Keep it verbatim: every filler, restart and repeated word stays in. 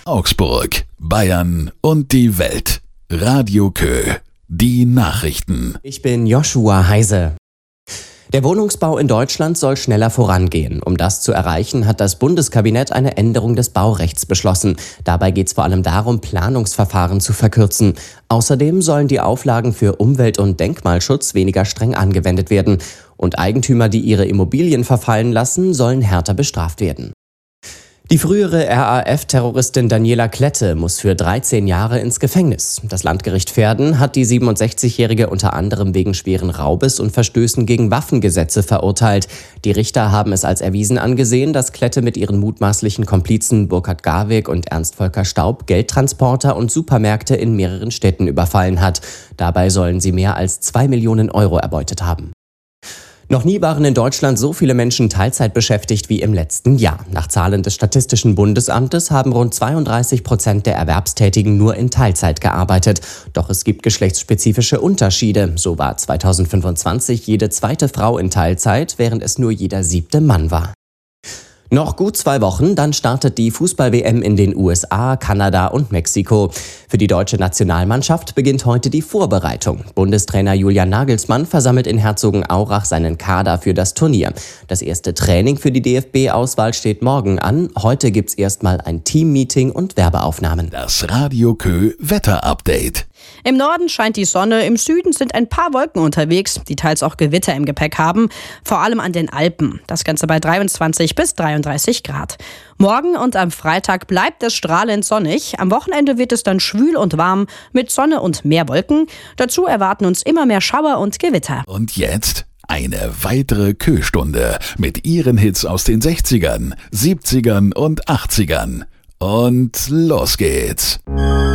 Augsburg, Bayern und die Welt. Radio Kö. Die Nachrichten. Ich bin Joshua Heise. Der Wohnungsbau in Deutschland soll schneller vorangehen. Um das zu erreichen, hat das Bundeskabinett eine Änderung des Baurechts beschlossen. Dabei geht es vor allem darum, Planungsverfahren zu verkürzen. Außerdem sollen die Auflagen für Umwelt- und Denkmalschutz weniger streng angewendet werden. Und Eigentümer, die ihre Immobilien verfallen lassen, sollen härter bestraft werden. Die frühere R A F-Terroristin Daniela Klette muss für dreizehn Jahre ins Gefängnis. Das Landgericht Verden hat die siebenundsechzigjährige unter anderem wegen schweren Raubes und Verstößen gegen Waffengesetze verurteilt. Die Richter haben es als erwiesen angesehen, dass Klette mit ihren mutmaßlichen Komplizen Burkhard Garwig und Ernst Volker Staub Geldtransporter und Supermärkte in mehreren Städten überfallen hat. Dabei sollen sie mehr als zwei Millionen Euro erbeutet haben. Noch nie waren in Deutschland so viele Menschen Teilzeit beschäftigt wie im letzten Jahr. Nach Zahlen des Statistischen Bundesamtes haben rund zweiunddreißig Prozent der Erwerbstätigen nur in Teilzeit gearbeitet. Doch es gibt geschlechtsspezifische Unterschiede. So war zweitausendfünfundzwanzig jede zweite Frau in Teilzeit, während es nur jeder siebte Mann war. Noch gut zwei Wochen, dann startet die Fußball-W M in den U S A, Kanada und Mexiko. Für die deutsche Nationalmannschaft beginnt heute die Vorbereitung. Bundestrainer Julian Nagelsmann versammelt in Herzogenaurach seinen Kader für das Turnier. Das erste Training für die D F B-Auswahl steht morgen an. Heute gibt's erstmal ein Team-Meeting und Werbeaufnahmen. Das Radio Kö Wetter-Update. Im Norden scheint die Sonne, im Süden sind ein paar Wolken unterwegs, die teils auch Gewitter im Gepäck haben, vor allem an den Alpen. Das Ganze bei dreiundzwanzig bis dreiunddreißig Grad. Morgen und am Freitag bleibt es strahlend sonnig. Am Wochenende wird es dann schwül und warm mit Sonne und mehr Wolken. Dazu erwarten uns immer mehr Schauer und Gewitter. Und jetzt eine weitere Kö-Stunde mit ihren Hits aus den sechzigern, siebzigern und achtzigern. Und los geht's.